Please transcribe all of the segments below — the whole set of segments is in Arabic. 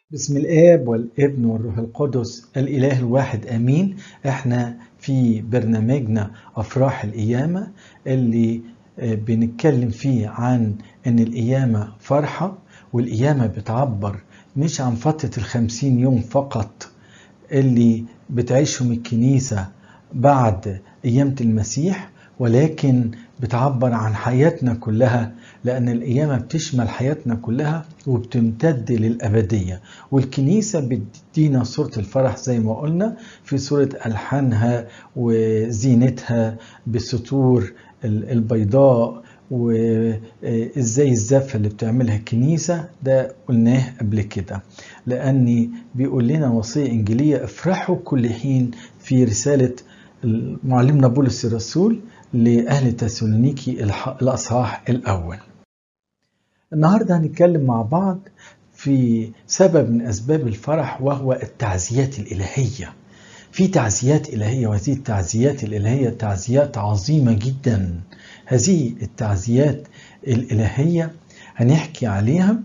بسم الآب والابن والروح القدس الإله الواحد آمين. احنا في برنامجنا أفراح القيامة اللي بنتكلم فيه عن إن القيامة فرحة، والقيامة بتعبر مش عن فترة 50 يوم فقط اللي بتعيشهم الكنيسة بعد قيامة المسيح، ولكن بتعبر عن حياتنا كلها، لأن القيامة بتشمل حياتنا كلها وبتمتد للأبدية. والكنيسة بتدينا صورة الفرح زي ما قلنا في صورة ألحانها وزينتها بالسطور البيضاء، وإزاي الزفة اللي بتعملها الكنيسة ده قلناه قبل كده، لأني بيقول لنا وصية إنجيلية: افرحوا كل حين، في رسالة معلمنا بولس الرسول لأهل تسالونيكي الأصحاح الأول. النهاردة هنتكلم مع بعض في سبب من أسباب الفرح، وهو التعزيات الإلهية. في تعزيات إلهية، وهذه التعزيات الإلهية تعزيات عظيمة جدا. هذه التعزيات الإلهية هنحكي عليها،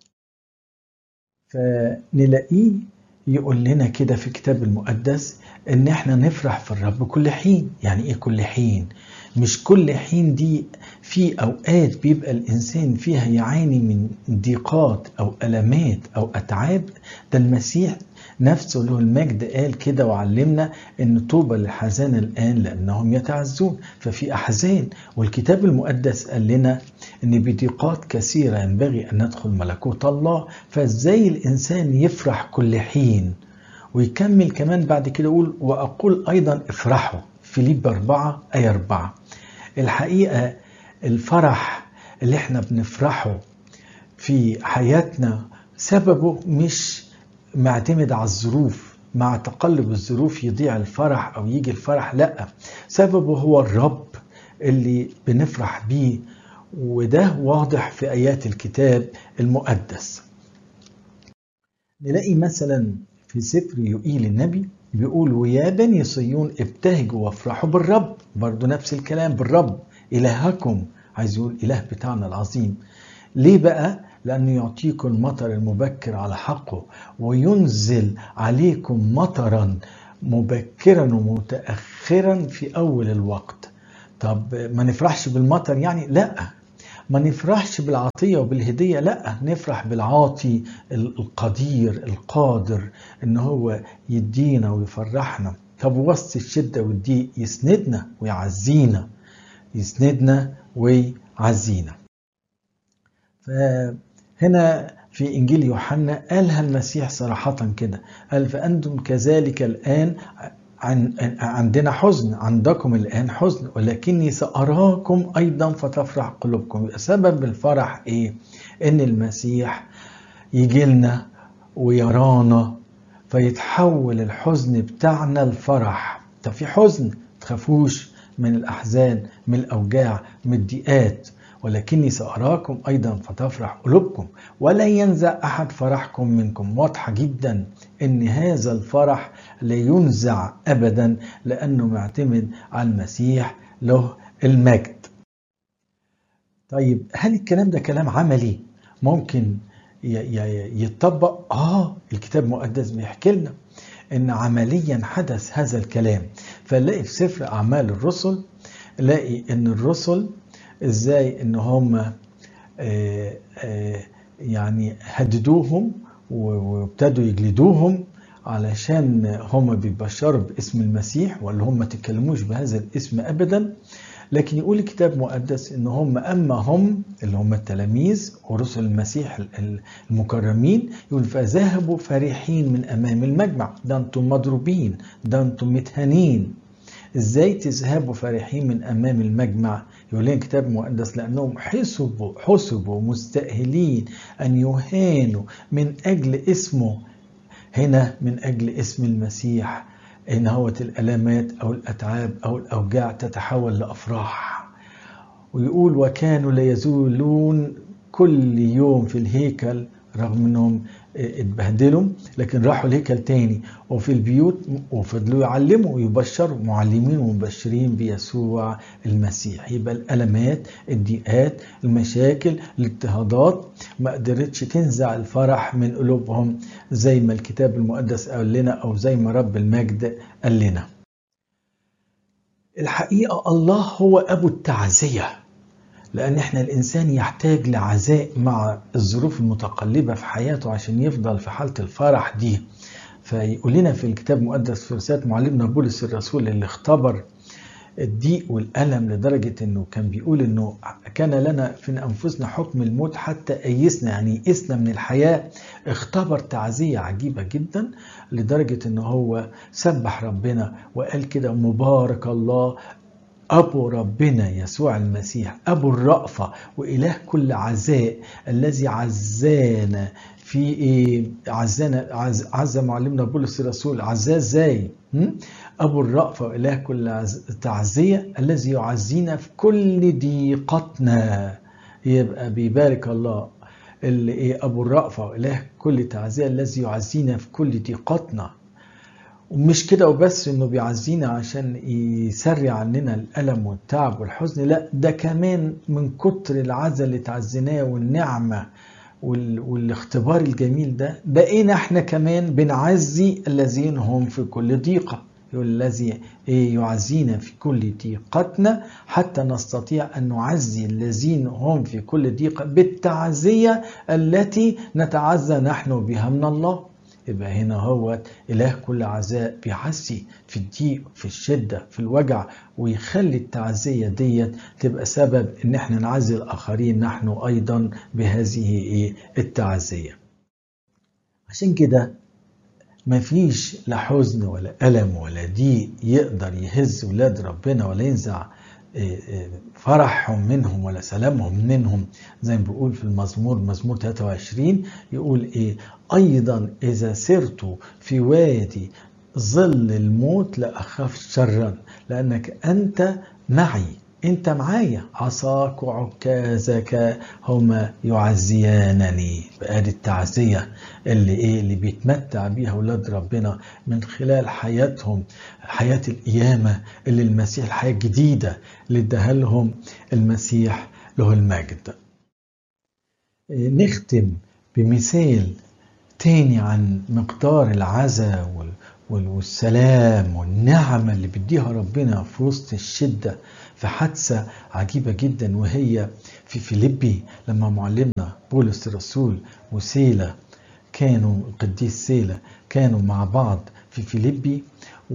فنلاقيه يقول لنا كده في الكتاب المقدس ان احنا نفرح في الرب كل حين. يعني ايه كل حين؟ مش كل حين دي في اوقات بيبقى الانسان فيها يعاني من ضيقات او المات او اتعاب. ده المسيح نفسه له المجد قال كده وعلمنا ان طوبى للحزانة الان لانهم يتعزون. ففي احزان، والكتاب المقدس قال لنا ان بضيقات كثيرة ينبغي ان ندخل ملكوت الله. فازاي الانسان يفرح كل حين؟ ويكمل كمان بعد كده يقول: واقول ايضا افرحوا، فيليب 4 آية 4. الحقيقة الفرح اللي احنا بنفرحه في حياتنا سببه مش معتمد على الظروف، مع تقلب الظروف يضيع الفرح او يجي الفرح، لا، سببه هو الرب اللي بنفرح بيه، وده واضح في آيات الكتاب المقدس. نلاقي مثلا في سفر يوئيل النبي بيقول: ويا بني صيون ابتهجوا وافرحوا بالرب. برضو نفس الكلام، بالرب إلهكم، عايز يقول إله بتاعنا العظيم. ليه بقى؟ لأنه يعطيكم المطر المبكر على حقه، وينزل عليكم مطرا مبكرا ومتأخرا في أول الوقت. طب ما نفرحش بالمطر يعني؟ لا، ما نفرحش بالعطية وبالهدية، لا، نفرح بالعاطي القدير القادر ان هو يدينا ويفرحنا. طب وسط الشدة والضيق يسندنا ويعزينا، يسندنا ويعزينا. فهنا في إنجيل يوحنا قالها المسيح صراحة كده، قال: فأنتم كذلك الآن عندنا حزن، عندكم الآن حزن، ولكني سأراكم أيضا فتفرح قلوبكم. سبب الفرح إيه؟ إن المسيح يجي لنا ويرانا فيتحول الحزن بتاعنا لفرح. طب في حزن، تخافوش من الأحزان، من الأوجاع، من الضيقات، ولكني سأراكم أيضا فتفرح قلوبكم ولا ينزع أحد فرحكم منكم. واضحة جدا إن هذا الفرح لا ينزع أبدا، لأنه معتمد على المسيح له المجد. طيب هل الكلام ده كلام عملي ممكن يتطبق؟ الكتاب المقدس بيحكي لنا إن عمليا حدث هذا الكلام. فنلاقي في سفر أعمال الرسل، نلاقي إن الرسل ازاي ان هم يعني هددوهم وابتدوا يجلدوهم علشان هم بيبشروا باسم المسيح، ولا هم ما تتكلموش بهذا الاسم ابدا. لكن يقول الكتاب المقدس ان هم اما هم اللي هم التلاميذ ورسل المسيح المكرمين، يقول: فذهبوا فرحين من امام المجمع. ده انتم مضروبين، ده انتم متهانين، ازاي تذهبوا فرحين من امام المجمع؟ يقول لنا الكتاب المقدس: لانهم حسبوا مستأهلين ان يهانوا من اجل اسمه. هنا من اجل اسم المسيح، ان هوت الالامات او الاتعاب او الاوجاع تتحول لافراح. ويقول: وكانوا لا يزولون كل يوم في الهيكل رغم انهم اتبهدلوا، لكن راحوا الهيكل تاني وفي البيوت وفضلوا يعلموا ويبشروا، معلمين ومبشرين بيسوع المسيح. يبقى الألمات، الضيقات، المشاكل، الاضطهادات ما قدرتش تنزع الفرح من قلوبهم زي ما الكتاب المقدس قال لنا، أو زي ما رب المجد قال لنا. الحقيقة الله هو أبو التعزية، لأن إحنا الإنسان يحتاج لعزاء مع الظروف المتقلبة في حياته عشان يفضل في حالة الفرح دي. فيقول لنا في الكتاب المقدس في رسالة معلمنا بولس الرسول اللي اختبر الضيق والألم لدرجة إنه كان بيقول إنه كان لنا في أنفسنا حكم الموت حتى أيسنا، يعني يئسنا من الحياة. اختبر تعزية عجيبة جدا لدرجة إنه هو سبح ربنا وقال كده: مبارك الله أبو ربنا يسوع المسيح، أبو الرأفة وإله كل عزاء، الذي عزانا في إيه؟ عز معلمنا بولس الرسول. عزاه إزاي؟ أبو الرأفة وإله كل تعزية، الذي يعزينا في كل ضيقتنا. يبقى بيبارك الله اللي إيه؟ أبو الرأفة وإله كل تعزية، الذي يعزينا في كل ضيقتنا. ومش كده وبس انه بيعزينا عشان يسري عننا الألم والتعب والحزن، لا، ده كمان من كتر العزا اللي تعزيناه والنعمة والاختبار الجميل ده، بقينا احنا كمان بنعزي الذين هم في كل ضيقة. يقول الذي يعزينا في كل ضيقتنا حتى نستطيع أن نعزي الذين هم في كل ضيقة بالتعزية التي نتعزى نحن بها من الله. يبقى هنا هو إله كل عزاء بيعزي في الضيق، في الشدة، في الوجع، ويخلي التعزية ديت تبقى سبب ان احنا نعزي الآخرين نحن أيضا بهذه التعزية. عشان كده مفيش لا حزن ولا ألم ولا ضيق يقدر يهز ولاد ربنا ولا ينزع فرحهم منهم ولا سلامهم منهم. زي ما بيقول في مزمور 23 يقول ايه: ايضا اذا سرت في وادي ظل الموت لا اخاف شرا لانك انت معي. انت معايا، عصاك وعكازك هما يعزيانني. بقى التعزية اللي بيتمتع بيها اولاد ربنا من خلال حياتهم، حياة القيامة اللي المسيح، الحياة الجديدة اللي اداها لهم المسيح له المجد. نختم بمثال تاني عن مقدار العزاء والسلام والنعمة اللي بيديها ربنا في وسط الشدة، في حادثة عجيبة جدا، وهي في فيليبي لما معلمنا بولس الرسول وسيلة كانوا، القديس سيلة، كانوا مع بعض في فيليبي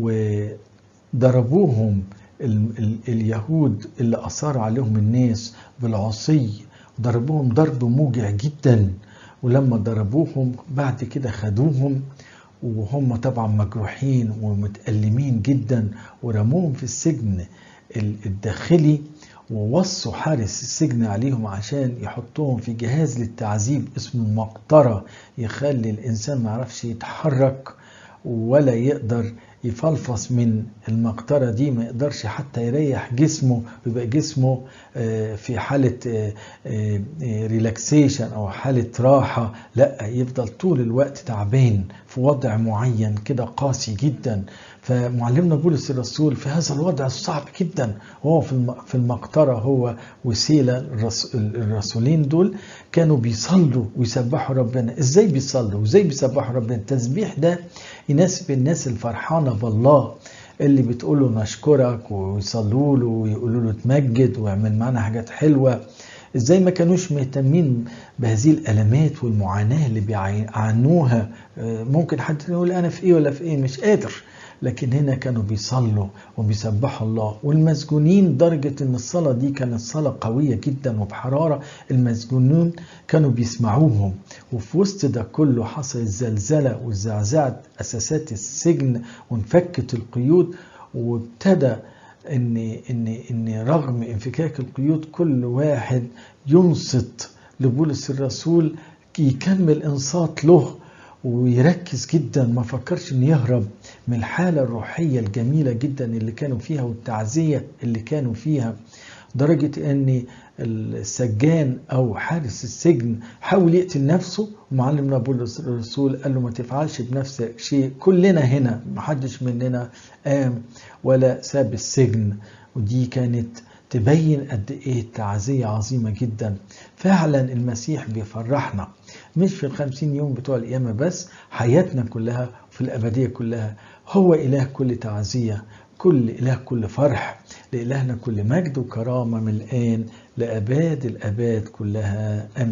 وضربوهم اليهود اللي أثار عليهم الناس بالعصي، ضربوهم ضرب موجع جدا. ولما ضربوهم بعد كده خدوهم وهم طبعا مجروحين ومتألمين جدا، ورموهم في السجن الداخلي، ووصوا حارس السجن عليهم عشان يحطوهم في جهاز للتعذيب اسمه المقطرة، يخلي الإنسان ما يعرفش يتحرك ولا يقدر يفلفص من المقطرة دي، ما يقدرش حتى يريح جسمه، ويبقى جسمه في حالة ريلاكسيشن أو حالة راحة، لا، يفضل طول الوقت تعبان في وضع معين كده قاسي جدا. فمعلمنا بولس الرسول في هذا الوضع الصعب جدا وهو في المقطرة، هو وسيلة، الرسولين دول كانوا بيصلوا ويسبحوا ربنا. ازاي بيصلوا وازاي بيسبحوا ربنا؟ التسبيح ده يناسب الناس الفرحانة بالله، اللي بتقوله نشكرك ويصلوا له ويقولوا له تمجد ويعمل معنا حاجات حلوة. ازاي ما كانوش مهتمين بهذه الألمات والمعاناة اللي بيعانوها؟ ممكن حد يقول أنا في إيه ولا في إيه، مش قادر، لكن هنا كانوا بيصلوا وبيسبحوا الله. والمسجونين، درجة ان الصلاة دي كانت صلاة قوية جدا وبحرارة، المسجونين كانوا بيسمعوهم. وفي وسط ده كله حصل الزلزلة وزعزعت أساسات السجن وانفكت القيود، وابتدى ان رغم انفكاك القيود كل واحد ينصت لبولس الرسول، يكمل انصات له ويركز جدا، ما فكرش ان يهرب من الحالة الروحية الجميلة جدا اللي كانوا فيها والتعزية اللي كانوا فيها. درجة ان السجان او حارس السجن حاول يقتل نفسه، ومعلمنا بولس الرسول قال له ما تفعلش بنفسك شيء، كلنا هنا محدش مننا قام ولا ساب السجن. ودي كانت تبين قد ايه التعزية عظيمة جدا. فعلا المسيح بيفرحنا مش في 50 يوم بتوع القيامة بس، حياتنا كلها في الأبدية كلها. هو إله كل تعزية، كل إله كل فرح. لإلهنا كل مجد وكرامة من الآن لأباد الأباد كلها. آمين.